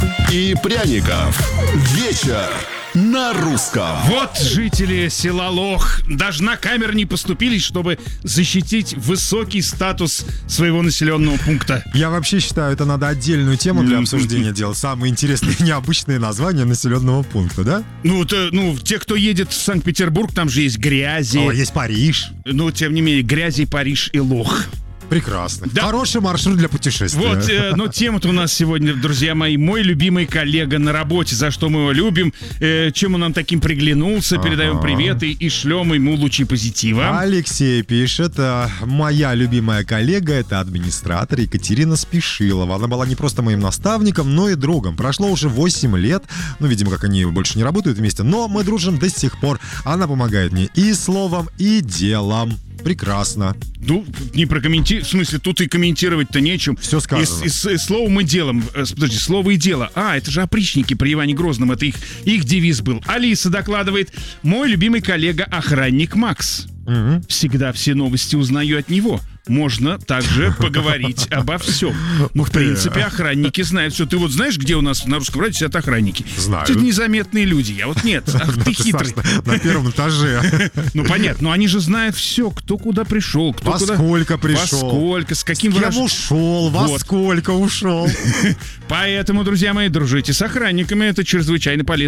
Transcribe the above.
и пряников. Вечер на русском. Вот жители села Лох даже на камеру не поступились, чтобы защитить высокий статус своего населенного пункта. Я вообще считаю, это надо отдельную тему для обсуждения делать. Самые интересные необычные названия населенного пункта, да? Те, кто едет в Санкт-Петербург, там же есть грязи. О, есть Париж. Ну, тем не менее, грязи, Париж и Лох. Прекрасно. Да. Хороший маршрут для путешествия. Вот, тема-то у нас сегодня, друзья мои, мой любимый коллега на работе, за что мы его любим, чем он нам таким приглянулся, передаем приветы и шлем ему лучи позитива. Алексей пишет: моя любимая коллега — это администратор Екатерина Спешилова. Она была не просто моим наставником, но и другом. Прошло уже 8 лет, видимо, как они больше не работают вместе, но мы дружим до сих пор. Она помогает мне и словом, и делом. Прекрасно. Не прокомментировать, в смысле, тут и комментировать-то нечем. Все сказано. И словом и делом. Подожди, слово и дело. Это же опричники при Иване Грозном. Это их девиз был. Алиса докладывает: мой любимый коллега охранник Макс. Всегда все новости узнаю от него. Можно также поговорить обо всем. В принципе, охранники знают все. Ты вот знаешь, где у нас на русском радио сидят охранники? Знаю. Это незаметные люди. Я вот нет. Ах, ты хитрый. На первом этаже. Понятно. Но они же знают все. Кто куда пришел, кто Во куда... сколько пришел. Во сколько, с каким С кем ушел, во Вот. сколько ушел. Поэтому, друзья мои, дружите с охранниками. Это чрезвычайно полезно.